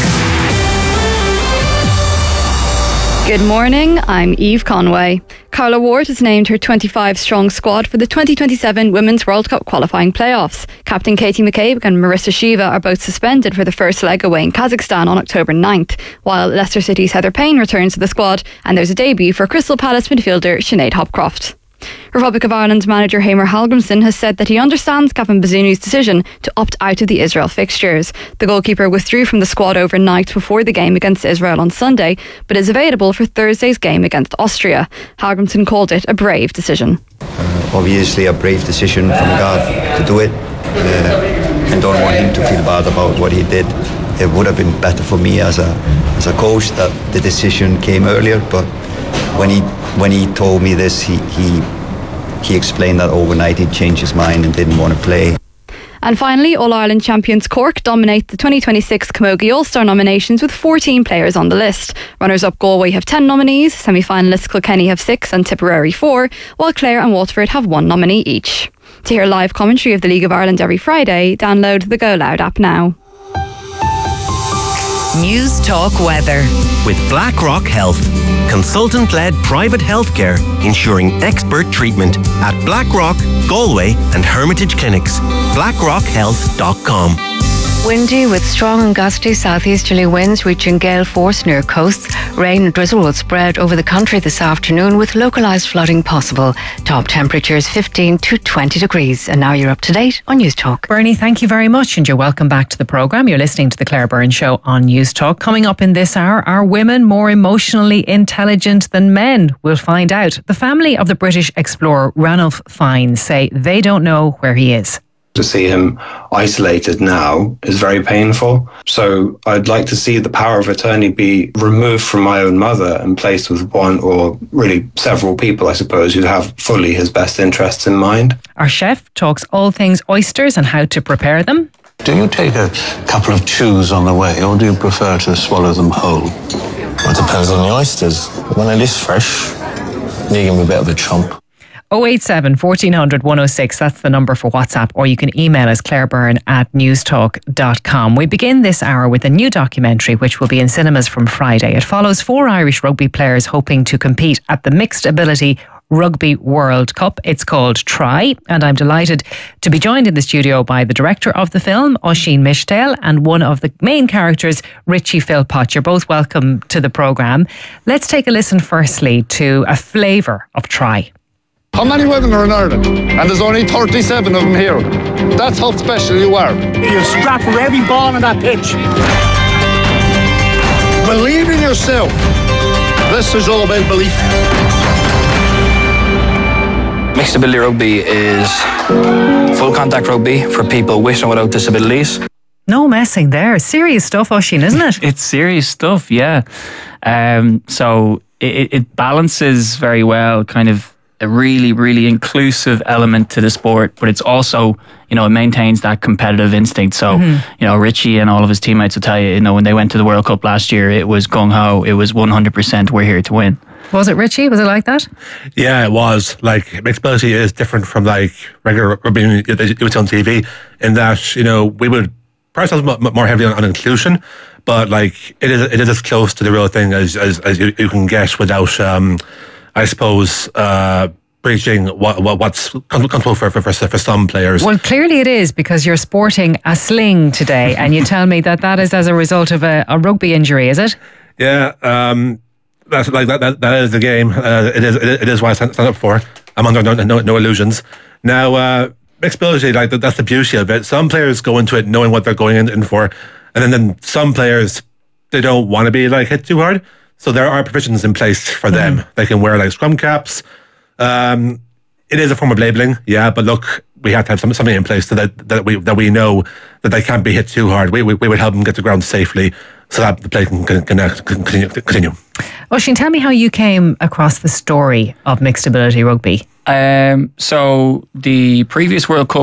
Good morning, I'm Eve Conway. Carla Ward has named her 25-strong squad for the 2027 Women's World Cup qualifying playoffs. Captain Katie McCabe and Marissa Shiva are both suspended for the first leg away in Kazakhstan on October 9th, while Leicester City's Heather Payne returns to the squad, and there's a debut for Crystal Palace midfielder Sinead Hopcroft. Republic of Ireland manager Hamer Hallgrimsson has said that he understands Gavin Bazzunu's decision to opt out of the Israel fixtures. The goalkeeper withdrew from the squad overnight before the game against Israel on Sunday, but is available for Thursday's game against Austria. Hallgrimsson called it a brave decision. Obviously a brave decision from Gav to do it. I don't want him to feel bad about what he did. It would have been better for me as a coach that the decision came earlier, but when he told me this, he explained that overnight he changed his mind and didn't want to play. And finally, All-Ireland champions Cork dominate the 2026 Camogie All-Star nominations with 14 players on the list. Runners-up Galway have 10 nominees, semi-finalists Kilkenny have 6 and Tipperary 4, while Clare and Waterford have 1 nominee each. To hear live commentary of the League of Ireland every Friday, download the Go Loud app now. News Talk Weather. With BlackRock Health, consultant-led private healthcare ensuring expert treatment at BlackRock, Galway and Hermitage Clinics. BlackRockHealth.com. Windy with strong and gusty southeasterly winds reaching gale force near coasts. Rain and drizzle will spread over the country this afternoon with localised flooding possible. Top temperatures 15 to 20 degrees. And now you're up to date on News Talk. Bernie, thank you very much and you're welcome back to the programme. You're listening to the Claire Byrne Show on News Talk. Coming up in this hour, are women more emotionally intelligent than men? We'll find out. The family of the British explorer Ranulph Fiennes say they don't know where he is. To see him isolated now is very painful. So I'd like to see the power of attorney be removed from my own mother and placed with one or really several people, I suppose, who have fully his best interests in mind. Our chef talks all things oysters and how to prepare them. Do you take a couple of chews on the way, or do you prefer to swallow them whole? Well, it depends on the oysters. When they're this fresh, you give them a bit of a chomp. 087 1400 106, that's the number for WhatsApp, or you can email us clairebyrne@newstalk.com. We begin this hour with a new documentary which will be in cinemas from Friday. It follows 4 Irish rugby players hoping to compete at the Mixed Ability Rugby World Cup. It's called Try, and I'm delighted to be joined in the studio by the director of the film, Oisín Mishdale, and one of the main characters, Richie Philpott. You're both welcome to the programme. Let's take a listen firstly to a flavour of Try. How many women are in Ireland? And there's only 37 of them here. That's how special you are. You're strapped for every ball on that pitch. Believe in yourself. This is all about belief. Mixed ability rugby is full contact rugby for people with and without disabilities. No messing there. Serious stuff, Oisín, isn't it? It's serious stuff, yeah. So it balances very well, kind of a really, really inclusive element to the sport, but it's also, it maintains that competitive instinct. So, Richie and all of his teammates will tell you, when they went to the World Cup last year, it was gung-ho. It was 100% we're here to win. Was it, Richie? Was it like that? Yeah, it was. Like, mixed ability is different from like regular rugby you would see on TV, in that, we would price ourselves more heavily on inclusion, but like it is as close to the real thing as you can get without I suppose breaching what's comfortable for some players. Well, clearly it is, because you're sporting a sling today, and you tell me that is as a result of a rugby injury, is it? Yeah, that's like that is the game. It is what I signed up for. I'm under no illusions. Now, mixed ability, like that's the beauty of it. Some players go into it knowing what they're going in for, and then some players, they don't want to be like hit too hard. So there are provisions in place for them. They can wear like scrum caps. It is a form of labelling, yeah, but look, we have to have something in place so that we know that they can't be hit too hard. We would help them get to ground safely so that the play can continue. Oisín, tell me how you came across the story of mixed ability rugby. So the previous World Cup